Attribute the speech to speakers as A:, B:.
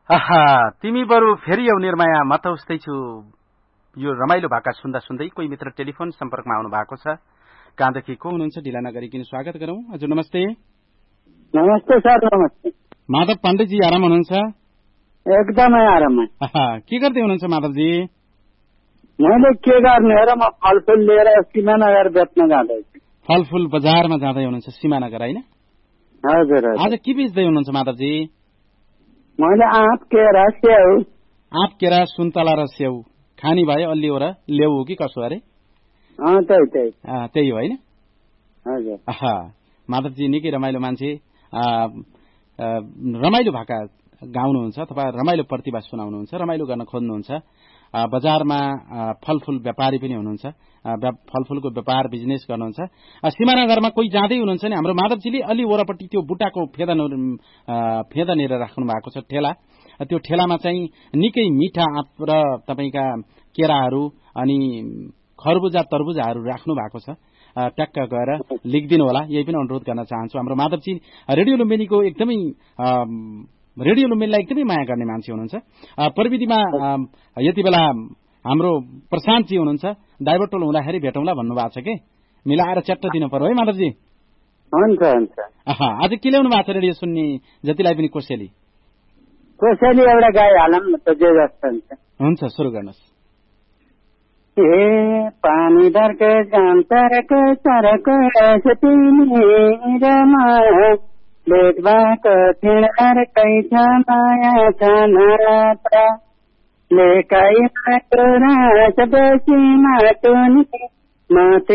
A: तिमी बरु फेरि यौ निर्माया म त उस्तै छु। यो रमाइलो भाका सुन्दा सुन्दै कोही मित्र टेलिफोन सम्पर्कमा आउनु भएको छ। कहाँदेखि को हुनुहुन्छ ढिला नगरिकन स्वागत गरौं। हजुर नमस्ते।
B: नमस्ते सर। नमस्ते।
A: माधव पाण्डेजी आराम हुनुहुन्छ?
B: एकदमै आराममा।
A: के गर्दै हुनुहुन्छ माधवजी?
B: मैले के गर्ने र म फलफुल लिएर सीमानगर बेच्न जाँदैछु।
A: फलफुल बजारमा जाँदै हुनुहुन्छ सीमानगर होइन?
B: हजुर।
A: आज के बेच्दै हुनुहुन्छ माधवजी?
B: मैले आँप केरा स्याउ।
A: आँप केरा सुन्तला र स्याउ खानी भयो अलि हो र ल्याउ हो कि कसो अरे? त्यही हो होइन?
B: हजुर।
A: माधवजी निकै रमाइलो मान्छे, रमाइलो भाका गाउनुहुन्छ अथवा रमाइलो प्रतिभा सुनाउनुहुन्छ, रमाइलो गर्न खोज्नुहुन्छ। बजारमा फलफुल व्यापारी पनि हुनुहुन्छ, फलफुलको व्यापार बिजनेस गर्नुहुन्छ। सीमानगरमा कोही जाँदै हुनुहुन्छ नि हाम्रो माधवजीले अलि वरपट्टि त्यो बुट्टाको फेदनेर राख्नु भएको छ ठेला। त्यो ठेलामा चाहिँ निकै मिठा आँप र तपाईका केराहरू अनि खरबुजा तरबुजाहरू राख्नु भएको छ। ट्याक्क गएर लेखिदिनु होला, यही पनि अनुरोध गर्न चाहन्छु। हाम्रो माधवजी रेडियो लुम्बिनीको एकदमै रेडियो लुम्बिनीलाई एकदमै माया गर्ने मान्छे हुनुहुन्छ। प्रविधिमा यति बेला हाम्रो प्रशान्तजी हुनुहुन्छ। डाइभर्टल हुँदाखेरि भेटौँला भन्नुभएको छ कि मिलाएर च्याट्ट दिनु पर्यो है माधवजी?
B: हुन्छ।
A: आज के ल्याउनु भएको छ रेडियो सुन्ने जतिलाई पनि? कोसेली
B: एउटा गाई हालौँ न त, जे जस्तो
A: हुन्छ सुरु गर्नुहोस्।
B: पानी दर्क जाम तरक तरक तिमीरमा लेट भएको थिएन अर्कै छ माया छ नरात्र लेकाइ माटो रास बसी माटो नि